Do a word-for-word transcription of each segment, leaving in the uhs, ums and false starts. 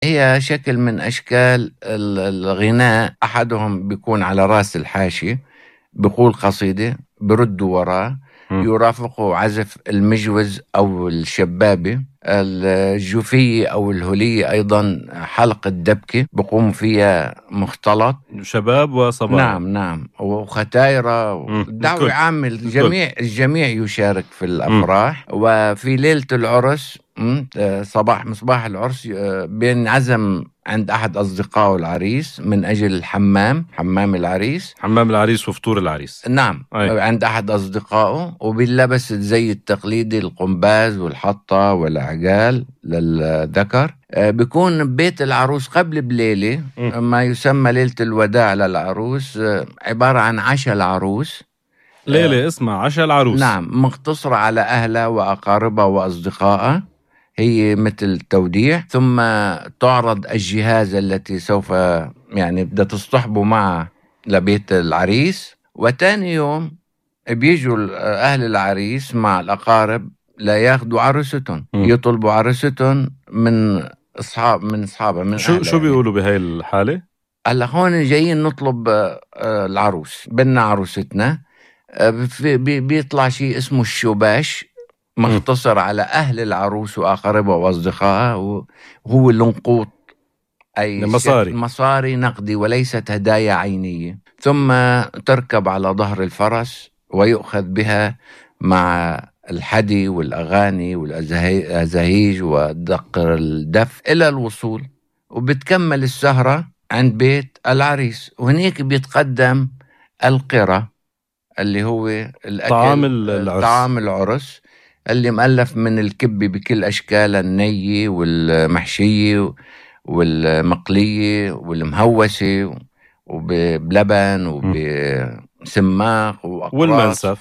هي شكل من أشكال الغناء، أحدهم بيكون على رأس الحاشي بقول قصيدة بردوا وراه، يرافقه عزف المجوز أو الشبابة، الجوفية أو الهلية أيضا حلقة دبكة بقوم فيها مختلط شباب وصبايا. نعم نعم وختايرة دعوة عامة، الجميع الجميع يشارك في الأفراح. م. وفي ليلة العرس صباح مصباح العرس بينعزم عند أحد أصدقائه العريس من أجل الحمام، حمام العريس حمام العريس وفطور العريس. نعم أي. عند أحد أصدقائه، وباللبس الزي التقليدي القنباز والحطة والعقال للذكر. بيكون بيت العروس قبل بليلة م. ما يسمى ليلة الوداع للعروس، عبارة عن عشاء العروس، ليلة اسمها عشاء العروس. نعم مختصرة على أهلها وأقاربها وأصدقائها، هي مثل توديع. ثم تعرض الجهاز التي سوف يعني بدها تصطحبه معها لبيت العريس. وتاني يوم بيجوا أهل العريس مع الأقارب لا ياخدوا عروستهم، يطلبوا عروستهم من أصحاب من أصحابها من شو شو بيقولوا بهاي الحالة؟ هلا هون جايين نطلب العروس، بدنا عروستنا. بيطلع شيء اسمه الشباش، مختصر على أهل العروس وأقاربها وأصدقائها، وهو النقوط أي مصاري مصاري نقدي وليست هدايا عينية. ثم تركب على ظهر الفرس ويؤخذ بها مع الحدي والأغاني والأزاهيج ودق الدف إلى الوصول، وبتكمل السهرة عند بيت العريس. وهنيك بيتقدم القرى اللي هو الأكل طعام العرس. طعام العرس اللي مؤلف من الكبة بكل أشكال، النية والمحشية والمقلية والمهوسة وبلبن وبسماق وأقراص والمنسف،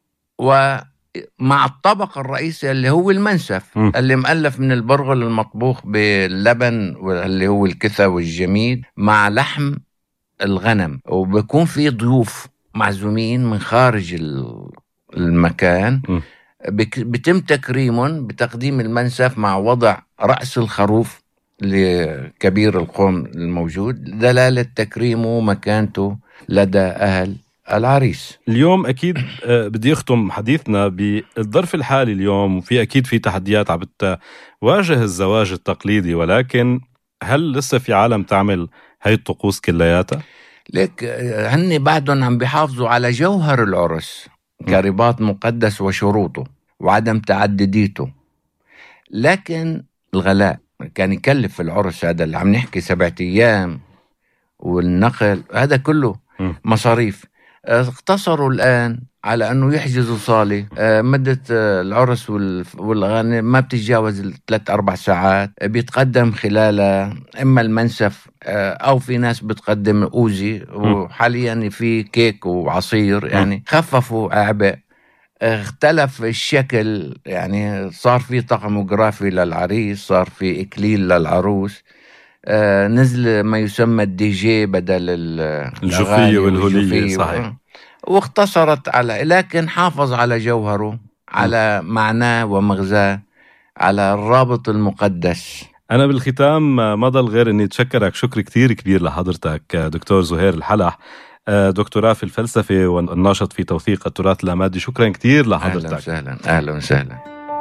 ومع الطبق الرئيسي اللي هو المنسف م. اللي مؤلف من البرغل المطبوخ باللبن واللي هو الكثة والجميد مع لحم الغنم. وبيكون في ضيوف معزومين من خارج المكان م. بتم تكريمهم بتقديم المنسف مع وضع رأس الخروف لكبير القوم الموجود، دلالة تكريمه ومكانته لدى أهل العريس. اليوم أكيد بدي أختم حديثنا بالظرف الحالي اليوم، وفي أكيد في تحديات عم بتواجه الزواج التقليدي، ولكن هل لسه في عالم تعمل هاي الطقوس كلياتها؟ لك هني بعدهم عم بيحافظوا على جوهر العرس كرباط مقدس وشروطه وعدم تعدديته، لكن الغلاء كان يكلف العرس هذا اللي عم نحكي سبعة أيام والنقل هذا كله مصاريف. اقتصروا الآن على أنه يحجزوا صالة مدة العرس والغنى ما بتتجاوز الثلاث أربع ساعات، بيتقدم خلالها إما المنسف أو في ناس بتقدم أوزي، وحاليا في كيك وعصير، يعني خففوا أعباء. اختلف الشكل، يعني صار في طقموغرافي للعريس، صار في إكليل للعروس، آه نزل ما يسمى الدي جي بدل الجوفية والهولية، صحيح. واختصرت على، لكن حافظ على جوهره، على معناه ومغزاه، على الرابط المقدس. أنا بالختام ما ضل غير أني أتشكرك شكر كتير كبير لحضرتك دكتور زهير الحلح، دكتوراه في الفلسفة والناشط في توثيق التراث اللامادي. شكرا كتير لحضرتك. أهلا وسهلا. أهلا وسهلا.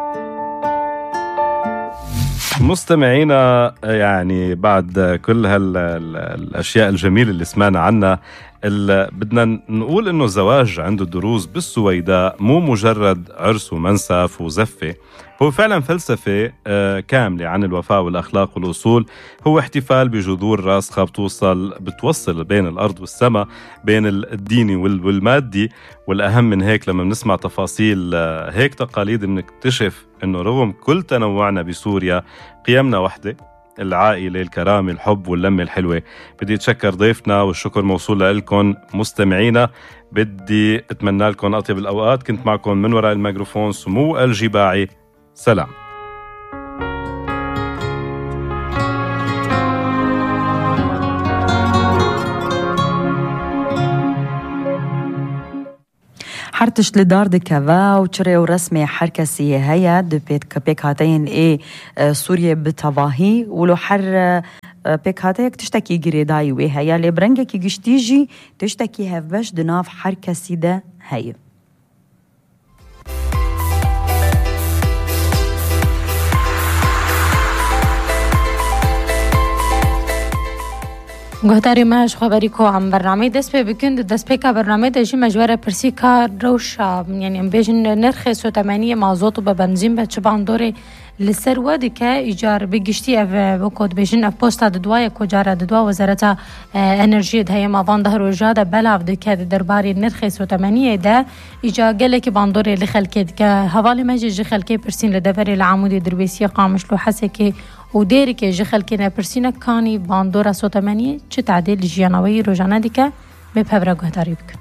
مستمعينا، يعني بعد كل هالأشياء الجميلة اللي سمعنا عنها، بدنا نقول إنه الزواج عند الدروز بالسويداء مو مجرد عرس ومنسف وزفة، هو فعلا فلسفة كاملة عن الوفاء والأخلاق والأصول. هو احتفال بجذور راسخة بتوصل بتوصل بين الأرض والسماء، بين الديني والمادي. والأهم من هيك لما بنسمع تفاصيل هيك تقاليد بنكتشف إنه رغم كل تنوعنا بسوريا قيمنا وحدة: العائلة، الكرامة، الحب واللمة الحلوة. بدي أتشكر ضيفنا والشكر موصول لكم مستمعينا. بدي أتمنى لكم أطيب الأوقات. كنت معكم من وراء الميكروفون سمو الجباعي. سلام. حرص حرتش لدار دكافا وشري ورسمي حركة سياهية دبيت كبيك هاتين ايه سوريا بتواهي ولو حر بيك هاتيك تشتكي جريداي وهي اللي برنجك يجشتيجي تشتكي هفبش دناف حركة سيدة هاي. گهداری ماش خبری کو عم برنامه دست به بکند دست به که برنامه داشتی مجوره پرسی کار روشا یعنی ام بیشن نرخ سوتمانی مازوت و بنزین به چه باندوره لسر وادی که ایجار بگشتی اف بکود بیشن اف پوستا ددوای کجاره ددوا وزارت انرژی ده ما وان ده روجاده بلاف ده که درباری نرخ سوتمانی ده ایجا گله که باندوره لخلکید که حوالی مجی خلکی پرسین لدفری العمودی درویسی قامش لو حسه که و دیری که جخل که نپرسینه کانی باندورا سوتمانی چه تعدیل جیانوی روزانه دیگه به پبره گهداری بکن.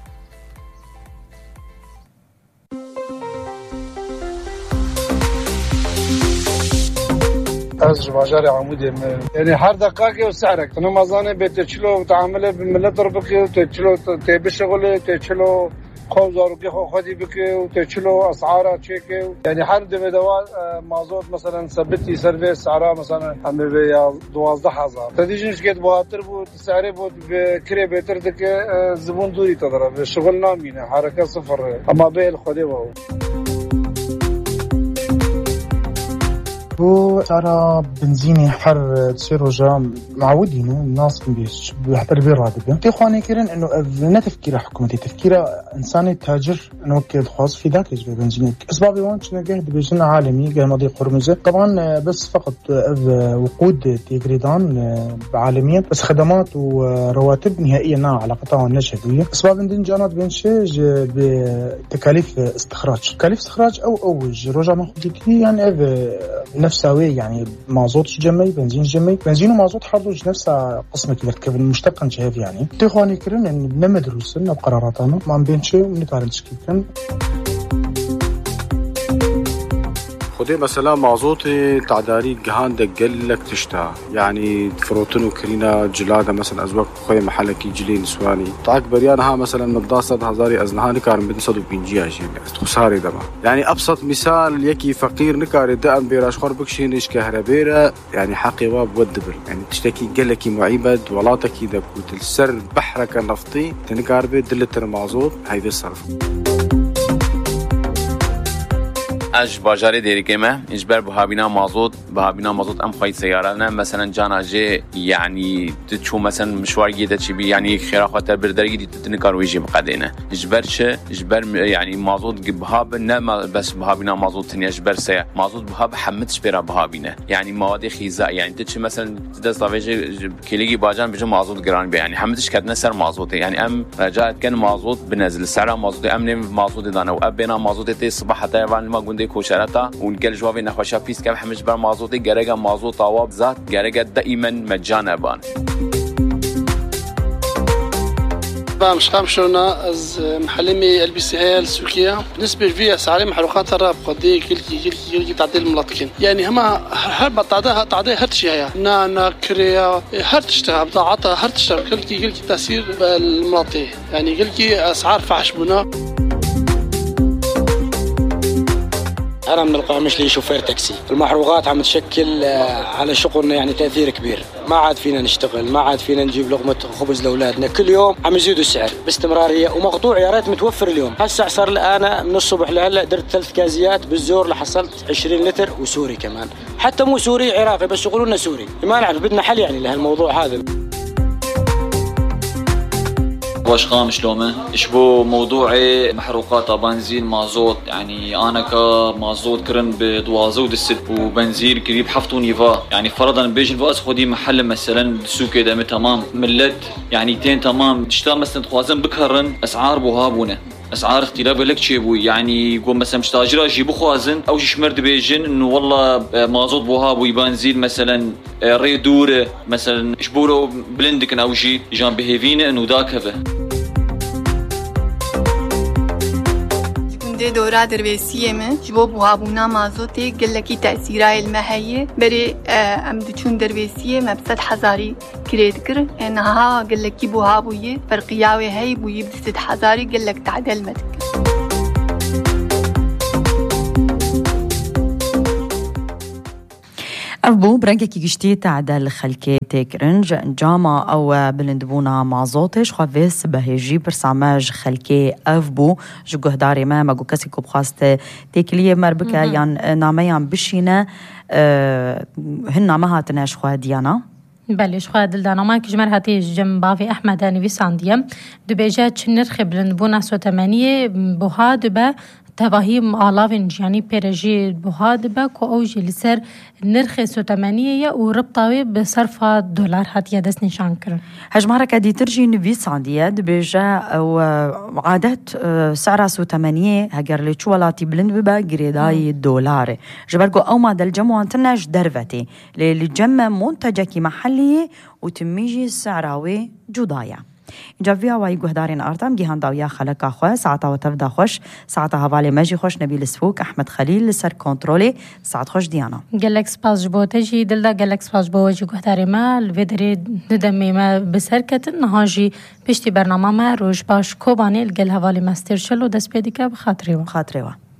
از ماجرای عمودی یعنی هر دقیقه و سعرك نمازانه بتچلو تعامله بالملت ربك تچلو تبشغل تچلو خوب زاروکی خودی بکه و تچلو اسعارا چکه یعنی هر دو دوال مازوت مثلا ثبتی سرویس سعرها مثلا همه به دوازده هزار تدیجنش که بهتر بود سعره بود به کره بهتر دکه زبون دوری تداره به شغل نامینه حرکت صفر اما به خودی باو بو ترى بنزيني حر تصير جام معودين الناس بيش بيحتر بيرادبه تخواني كيرن انه لا تفكير حكومتي تفكير انساني تاجر انه كيد خاص في ذاك يجي بنزينك اسباب وانش نجهد بجن عالمي جاي ماضي قرمزه طبعا بس فقط وقود تيغريدان عالميا بس خدمات ورواتب نهائيا على قطاع النشديه اسباب ندين جانات بنشج بتكاليف استخراج تكاليف استخراج او اوج رجع ماخذ يعني نفساوي يعني مازوت جمعي بنزين جمعي بنزين ومازوت حرضوج نفسها قسمة كذا كيف المشتق شايف يعني تخواني كرن إن بنمدروسنا بقراراتنا ما بين شيء ونتعرض كيف كان خدي مثلا مازوتي تعداري جهان دقل لك تشتا يعني فروتن وكرينا جلادة مثلا أزواج خوي محلك يجلي نسواني تعك بريانها مثلا مبداسة هزاري أزنها نكار بدنسد وبينجيها شيء خساري دما يعني أبسط مثال يكي فقير نكار دقن بيراش خربك شينش كهربيرة يعني حقي واب ودبل يعني تشتكي قلكي معيبد ولاتكي دكوت السر بحرك النفطي تنكار بيت دلتر مازوت هيدي الصرف اج باجاری دیری که ما اجبار بهابینا مازوت بهابینا مازوت ام خواهی سیاره نه مثلا جانا جه يعني تشو مثلا مشوار جيده چی بی يعني خیره خاطر برداری دی تنکار ویجی بقدینه اجبار چه اجبار يعني مازوت بهاب نه بس بهابینا مازوت تنی اجبار سه مازوت بهاب حمدش برا بهابینه يعني مواد غذایی يعني تچ مثلا دست ویج کلیگی باجان بجو مازوت گران بی يعني حمدش کدن سر مازوت يعني ام رجعت كان مازوت بنزل سعر مازوت ام مازوت دانه و ابنا مازوت تی صبح حتى ما گنده کوشرتا ونقل جوابي نخوشا بيس كم حمش بر مازوتي جرجا مازوت طواب ذات جرجا دائما مجانا بان مش خامشونا از محلمي البي سي ال سوكيا بالنسبه لفيها سعر محروقات الراب قدي كلكي كلكي كلكي تعديل الملاطكين يعني هما هرب تعديها تعديها هرتشي هي نانا كريا هرتشتها بضاعتها هرتشتها كلكي كلكي تاثير الملاطي يعني كلكي اسعار فحش بنا أنا من القامش لي شوفير تاكسي المحروقات عم تشكل على شغلنا يعني تأثير كبير ما عاد فينا نشتغل ما عاد فينا نجيب لقمة خبز لأولادنا كل يوم عم يزيدوا السعر باستمرارية ومقطوع يا ريت متوفر اليوم هسه صار لي أنا من الصبح لهلا درت ثلاث كازيات بالزور لحصلت عشرين لتر وسوري كمان حتى مو سوري عراقي بس يقولوا لنا سوري ما نعرف بدنا حل يعني لهالموضوع هذا واش قامش لومه اشبو موضوعي محروقات بنزين مازوت يعني انا كمازوت كرن بدوازو دست وبنزين قريب حفطون يفا يعني فرضا بيجن فاس خدي محل مثلا سوق دم تمام ملت يعني تين تمام تشتغل مثلا خوازن بكرن اسعار بوهابونه اسعار اختلاف لك شي بوي يعني يقول مثلا مش تاجر يجيبوا خوازن او شي شمرد بيجن انه والله مازوت بوهاب بنزين مثلا ريدوره مثلا اشبولو بلندك او شي جنب هيفينه انه ذاك هذا دورا درویسیه من جبو بوابونا مازوتی گلکی تأثیرای المهیه بری ام دچون درویسیه مبسط هزاری کرید کر انها گلکی بوابویه فرقیاوی هی بویی بست هزاری گلک تعدل مدک أفبو برنكي جشتي تعدل خلكي تكرنج جاما أو بلندبونا معزوتش خوافيس بهجي برسامج خلكي أفبو جوجه داري ما ماجو كسي كوب خاست تكليه مربكة يعني ناميان بشينا أه هن ما هاتناش خوا ديانا بله شخوا دلدانا ما كجمر هاتي جنبافي أحمد هاني سانديم دبيجات نرخ بلندبونا سو تمانية بوها دبا تباهیم آلاوینج یعنی پیرجی بهاد با کو اوجی لسر نرخ سو تمانية و ربطاوی به صرف دلار هات یادس نشان کرن. هجمارة كدي ترجي نفيس عندية بيجا وعادات سعر سو تمانية هجر لي شوالاتي بلند ببا جريداي دولار. جبرجو أو ما دل جمو أنتناش درفتي للجمع منتجكي محلية وتميجي سعراوي جدايا. اینجا ویا وای گهدارین آرتام گیهان داویا خلق آخوا ساعتا و تفدا خوش ساعتا حوالی مجی خوش نبیل سفوک احمد خلیل لسر کنترولی ساعت خوش دیانا گلکس پاس جبو تجی دلدا گلکس پاس جبو وجی گهداری ما الویدری ندمی ما بسر کتن نهاجی پشتی برنامه ما روش باش کوبانی الگل حوالی مستر شلو دست پیدی که بخاطری و خاطری و